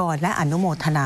กรและอนุโมทนา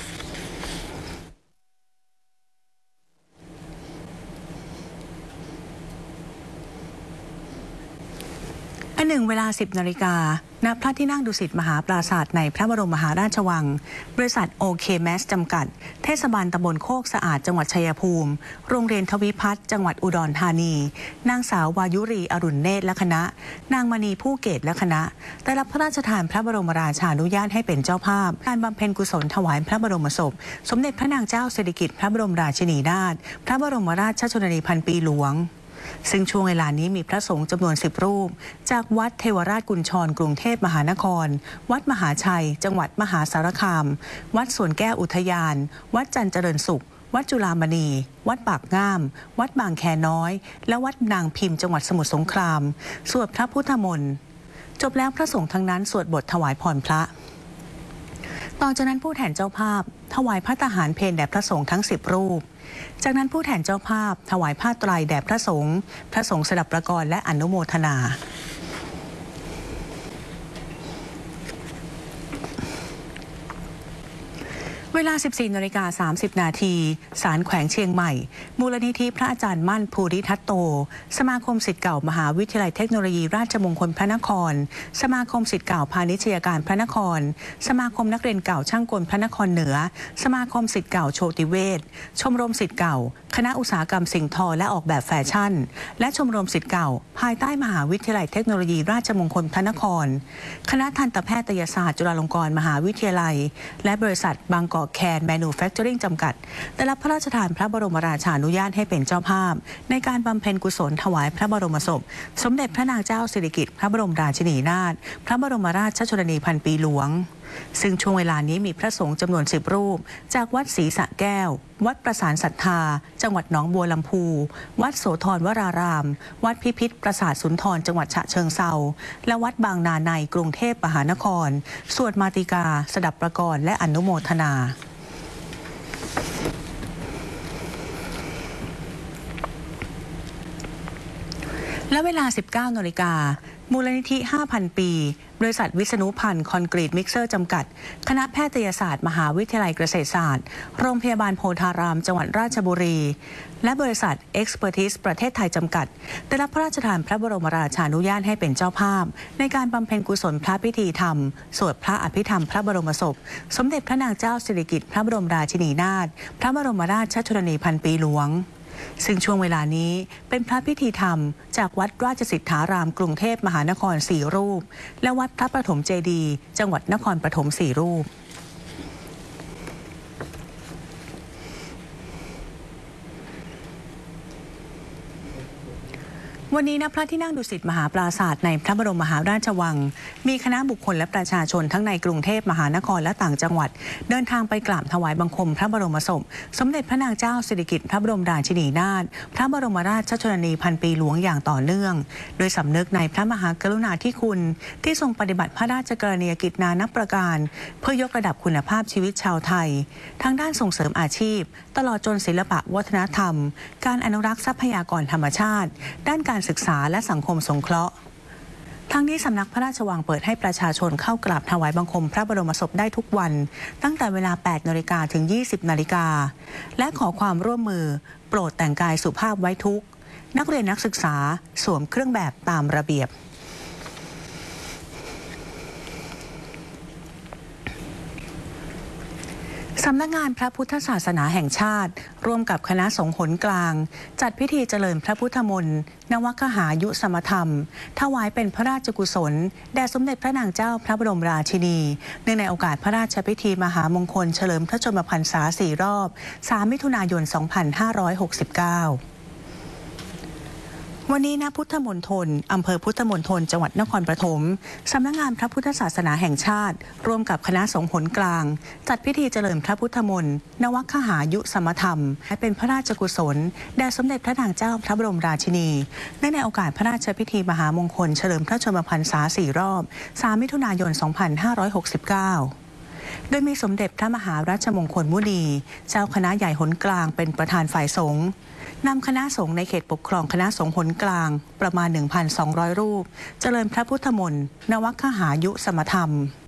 เวลา 10 นาฬิกาณ พระที่นั่งดุสิตมหาปราสาทในพระบรมมหาราชวังบริษัทโอเคแมสจำกัดเทศบาลตำบลโคกสะอาดจังหวัดชัยภูมิโรงเรียนทวิพัฒน์จังหวัดอุดรธานีนางสาววายุรีอรุณเนตรและคณะนางมณีผู้เกตและคณะได้รับพระราชทานพระบรมราชานุญาตให้เป็นเจ้าภาพการบำเพ็ญกุศลถวายพระบรมศพสมเด็จพระนางเจ้าสิริกิติ์พระบรมราชินีนาถพระบรมราชชนนีพันปีหลวงซึ่งช่วงเวลานี้มีพระสงฆ์จำนวน10 รูปจากวัดเทวราชกุญชรกรุงเทพมหานครวัดมหาชัยจังหวัดมหาสารคามวัดสวนแก้วอุทยานวัดจันเจริญสุขวัดจุฬามณีวัดปากง่ามวัดบางแคน้อยและวัดนางพิมพ์จังหวัดสมุทรสงครามสวดพระพุทธมนต์จบแล้วพระสงฆ์ทั้งนั้นสวดบทถวายพรพระต่อจากนั้นผู้แทนเจ้าภาพถวายพระทหารเพลแด่พระสงฆ์ทั้ง10 รูปจากนั้นผู้แทนเจ้าภาพถวายผ้าไตรแด่พระสงฆ์สดับประกรณ์และอนุโมทนาเวลา 14 นาฬิกา 30 นาทีศาลแขวงเชียงใหม่มูลนิธิพระอาจารย์มั่นภูริทัตโตสมาคมศิษย์เก่ามหาวิทยาลัยเทคโนโลยีราชมงคลพระนครสมาคมศิษย์เก่าพาณิชยการพระนครสมาคมนักเรียนเก่าช่างกลพระนครเหนือสมาคมศิษย์เก่าโชติเวชชมรมศิษย์เก่าคณะอุตสาหกรรมสิ่งทอและออกแบบแฟชั่นและชมรมศิษย์เก่าภายใต้มหาวิทยาลัยเทคโนโลยีราชมงคลพระนครคณะทันตแพทยศาสตร์จุฬาลงกรณ์มหาวิทยาลัยและบริษัทบางกอกแคนManufacturing จำกัดได้รับพระราชทานพระบรมราชานุญาตให้เป็นเจ้าภาพในการบำเพ็ญกุศลถวายพระบรมศพสมเด็จพระนางเจ้าสิริกิติ์พระบรมราชินีนาถพระบรมราชชนนีพันปีหลวงซึ่งช่วงเวลานี้มีพระสงฆ์จำนวน10 รูปจากวัดศรีสะแก้ววัดประสานศรัทธาจังหวัดหนองบัวลำพูวัดโสธรวรารามวัดพิพิธปราสาทสุนทรจังหวัดฉะเชิงเทราและวัดบางนาในกรุงเทพมหานครสวดมาติกาสดับประกรณ์และอนุโมทนาและเวลา 19 นาฬิกามูลนิธิ 5,000 ปีบริษัทวิษณุพันธ์คอนกรีตมิกเซอร์จำกัดคณะแพทยศาสตร์มหาวิทยาลัยเกษตรศาสตร์โรงพยาบาลโพธารามจังหวัดราชบุรีและบริษัท Expertise ประเทศไทยจำกัดได้รับพระราชทานพระบรมราชานุญาตให้เป็นเจ้าภาพในการบำเพ็ญกุศลพระพิธีธรรมสวดพระอภิธรรมพระบรมศพสมเด็จพระนางเจ้าสิริกิติ์พระบรมราชินีนาถพระบรมราชชนนีพันปีหลวงซึ่งช่วงเวลานี้เป็นพระพิธีธรรมจากวัดราชสิทธารามกรุงเทพมหานคร4 รูปและวัดพระปฐมเจดีย์จังหวัดนครปฐม4 รูปวันนี้ณพระที่นั่งดุสิตมหาปราสาทในพระบรมมหาราชวังมีคณะบุคคลและประชาชนทั้งในกรุงเทพมหานครและต่างจังหวัดเดินทางไปกราบถวายบังคมพระบรมศพสมเด็จพระนางเจ้าสิริกิติ์พระบรมราชินีนาถพระบรมราชชนนีพันปีหลวงอย่างต่อเนื่องโดยสำนึกในพระมหากรุณาธิคุณที่ทรงปฏิบัติพระราชกรณียกิจนานับประการเพื่อยกระดับคุณภาพชีวิตชาวไทยทั้งด้านส่งเสริมอาชีพตลอดจนศิลปะวัฒนธรรมการอนุรักษ์ทรัพยากรธรรมชาติด้านการศึกษาและสังคมสงเคราะห์ทั้งนี้สำนักพระราชวังเปิดให้ประชาชนเข้ากราบถวายบังคมพระบรมศพได้ทุกวันตั้งแต่เวลา 8 นาฬิกาถึง 20 นาฬิกาและขอความร่วมมือโปรดแต่งกายสุภาพไว้ทุกนักเรียนนักศึกษาสวมเครื่องแบบตามระเบียบสำนักงานพระพุทธศาสนาแห่งชาติร่วมกับคณะสงฆ์หนกลางจัดพิธีเจริญพระพุทธมนต์นวคหายุสมธรรมถวายเป็นพระราชกุศลแด่สมเด็จพระนางเจ้าพระบรมราชินีเนื่องในโอกาสพระราชพิธีมหามงคลเฉลิมพระชนมพรรษา4 รอบ 3 มิถุนายน 2569วันนี้ณพุทธมณฑลอำเภอพุทธมณฑลจังหวัดนครปฐมสำนักงานพระพุทธศาสนาแห่งชาติร่วมกับคณะสงฆ์หนกลางจัดพิธีเจริญพระพุทธมนต์นวคหายุสมธรรมให้เป็นพระราชกุศลแด่สมเด็จพระนางเจ้าพระบรมราชินีเนื่องในโอกาสพระราชพิธีมหามงคลเฉลิมพระชนมพรรษา4 รอบ 3 มิถุนายน 2569โดยมีสมเด็จพระมหารัชมงคลมุนีเจ้าคณะใหญ่หนกลางเป็นประธานฝ่ายสงฆ์นำคณะสงฆ์ในเขตปกครองคณะสงฆ์หนกลางประมาณ 1,200 รูปเจริญพระพุทธมนต์นวคหายุสมธรรม